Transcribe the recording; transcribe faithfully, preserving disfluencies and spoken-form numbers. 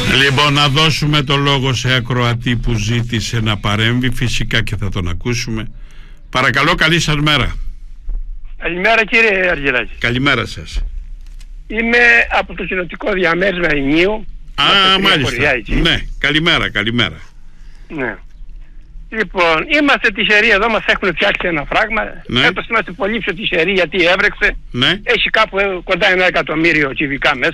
Λοιπόν, να δώσουμε το λόγο σε ακροατή που ζήτησε να παρέμβει, φυσικά και θα τον ακούσουμε. Παρακαλώ, καλή σας μέρα. Καλημέρα κύριε Αργυράκη. Καλημέρα σας. Είμαι από το κοινοτικό διαμέρισμα Ηνίου. Α, μάλιστα. Ναι, καλημέρα, καλημέρα. Ναι. Λοιπόν, είμαστε τυχεροί εδώ, μας έχουν φτιάξει ένα φράγμα. Ναι. Έτος είμαστε πολύ πιο τυχεροί γιατί έβρεξε. Ναι. Έχει κάπου κοντά ένα εκατομμύριο κυβικά μέσα.